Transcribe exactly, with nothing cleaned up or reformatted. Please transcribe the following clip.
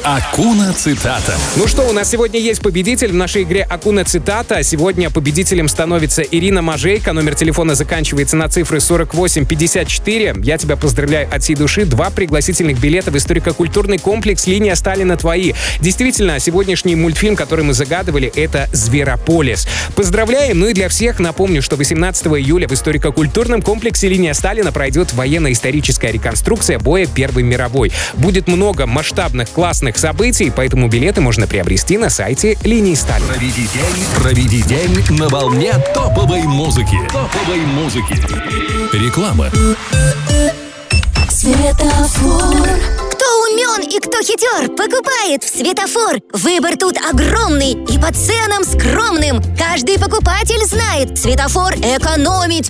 Акуна Цитата. Ну что, у нас сегодня есть победитель в нашей игре Акуна Цитата. Сегодня победителем становится Ирина Мажейко. Номер телефона заканчивается на цифры сорок восемь пятьдесят четыре. Я тебя поздравляю от всей души. Два пригласительных билета в историко-культурный комплекс «Линия Сталина» твои. Действительно, сегодняшний мультфильм, который мы загадывали, это «Зверополис». Поздравляем. Ну и для всех напомню, что восемнадцатого июля в историко-культурном комплексе «Линия Сталина» пройдет военно-историческая реконструкция боя Первой мировой. Будет много масштабных, классных событий, поэтому билеты можно приобрести на сайте «Линии Сталина». Проведи день, проведи день на волне топовой музыки. Топовой музыки. Реклама. Светофор. Кто умен и кто хитер, покупает в Светофор. Выбор тут огромный и по ценам скромным. Каждый покупатель знает, Светофор экономить